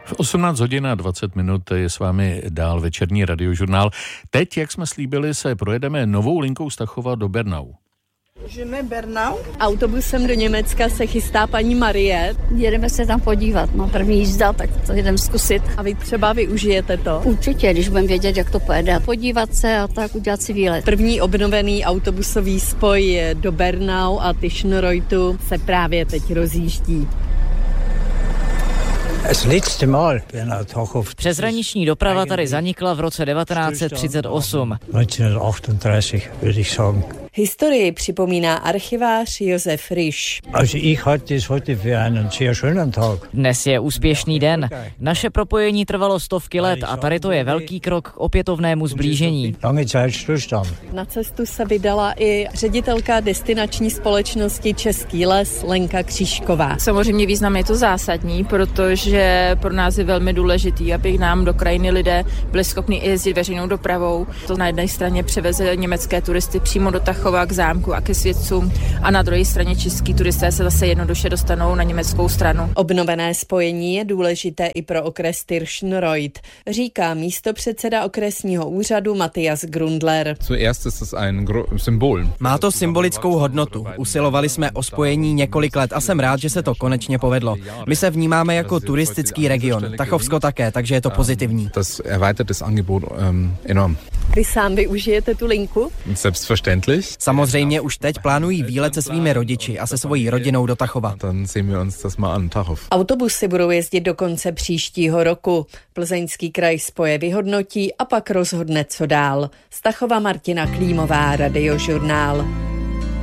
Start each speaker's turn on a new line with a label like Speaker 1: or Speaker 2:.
Speaker 1: V 18 hodin a 20 minut je s vámi dál večerní radiožurnál. Teď, jak jsme slíbili, se projedeme novou linkou z Tachova do Bernau.
Speaker 2: Bernau. Autobusem do Německa se chystá paní Marie.
Speaker 3: Jedeme se tam podívat, no první jízda, tak to jdem zkusit.
Speaker 2: A vy třeba využijete to?
Speaker 3: Určitě, když budeme vědět, jak to pojede. Podívat se a tak udělat si výlet.
Speaker 2: První obnovený autobusový spoj do Bernau a Tischenreutu se právě teď rozjíždí.
Speaker 4: Přeshraniční doprava tady zanikla v roce 1938.
Speaker 2: Historii připomíná archivář Josef Risch.
Speaker 4: Dnes je úspěšný den. Naše propojení trvalo stovky let a tady to je velký krok k opětovnému zblížení.
Speaker 2: Na cestu se vydala i ředitelka destinační společnosti Český les Lenka Křížková.
Speaker 5: Samozřejmě význam je to zásadní, protože pro nás je velmi důležitý, aby nám do krajiny lidé byli schopni jezdit veřejnou dopravou. To na jedné straně převeze německé turisty přímo do Tachova k zámku a ke svědcům a na druhé straně český turisté se zase jednoduše dostanou na německou stranu.
Speaker 2: Obnovené spojení je důležité i pro okres Tirschenreuth, říká místopředseda okresního úřadu Matthias Grundler.
Speaker 6: Má to symbolickou hodnotu. Usilovali jsme o spojení několik let a jsem rád, že se to konečně povedlo. My se vnímáme jako turistický region, Tachovsko také, takže je to pozitivní.
Speaker 2: Vy sám využijete tu linku?
Speaker 6: Samozřejmě už teď plánují výlet se svými rodiči a se svojí rodinou do Tachova.
Speaker 2: Autobusy budou jezdit do konce příštího roku. Plzeňský kraj spoje vyhodnotí a pak rozhodne, co dál. Z Tachova Martina Klímová, Radiožurnál.